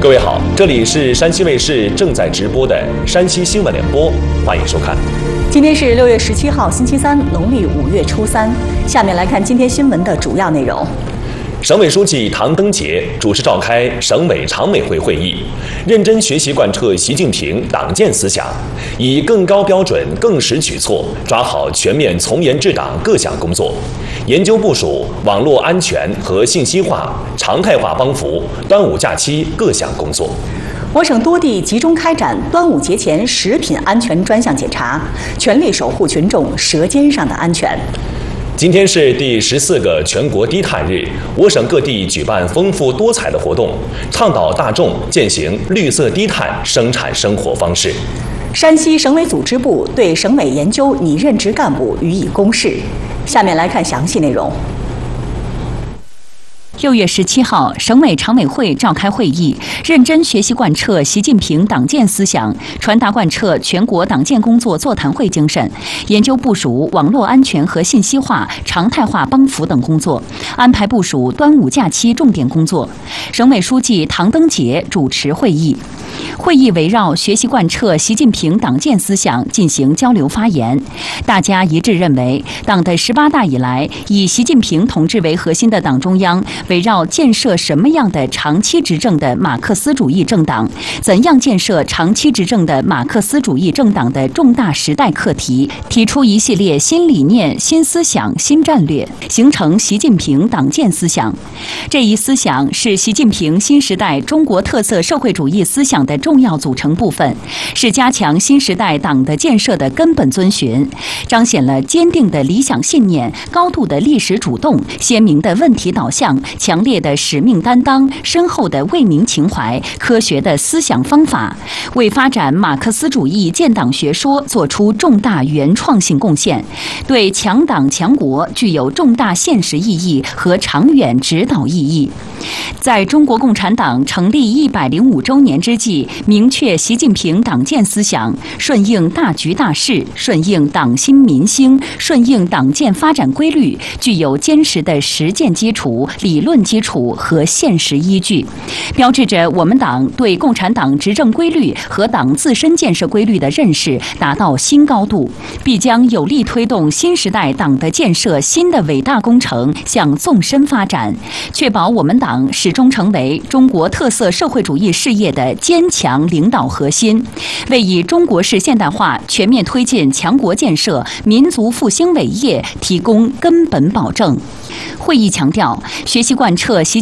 各位好，这里是山西卫视正在直播的山西新闻联播，欢迎收看。 今天是6月17号，星期三，农历5月初3。下面来看今天新闻的主要内容。 省委书记唐登杰主持召开省委常委会会议，认真学习贯彻习近平党建思想，以更高标准、更实举措抓好全面从严治党各项工作，研究部署网络安全和信息化常态化帮扶端午假期各项工作。 我省多地集中开展端午节前食品安全专项检查，全力守护群众舌尖上的安全。 今天是第14个全国低碳日，我省各地举办丰富多彩的活动，倡导大众践行绿色低碳生产生活方式。 山西省委组织部对省委研究拟任职干部予以公示。下面来看详细内容。 6月17号，省委常委会召开会议，认真学习贯彻习近平党建思想，传达贯彻全国党建工作座谈会精神，研究部署网络安全和信息化常态化帮扶等工作，安排部署端午假期重点工作。省委书记唐登杰主持会议。会议围绕学习贯彻习近平党建思想进行交流发言，大家一致认为，党的18大以来，以习近平同志为核心的党中央围绕建设什么样的长期执政的马克思主义政党，怎样建设长期执政的马克思主义政党的重大时代课题，提出一系列新理念、新思想、新战略，形成习近平党建思想。这一思想是习近平新时代中国特色社会主义思想的重要组成部分，是加强新时代党的建设的根本遵循，彰显了坚定的理想信念、高度的历史主动、鲜明的问题导向、强烈的使命担当、深厚的为民情怀、科学的思想方法，为发展马克思主义建党学说作出重大原创性贡献，对强党强国具有重大现实意义和长远指导意义。在中国共产党成立105周年之际，明确习近平党建思想，顺应大局大势，顺应党心民心，顺应党建发展规律，具有坚实的实践基础、理论基础和现实依据，标志着我们党对共产党执政规律和党自身建设规律的认识达到新高度，必将有力推动新时代党的建设新的伟大工程向纵深发展，确保我们党始终成为中国特色社会主义事业的坚强领导核心，为以中国式现代化全面推进强国建设、民族复兴伟业提供根本保证。会议强调，学习贯彻习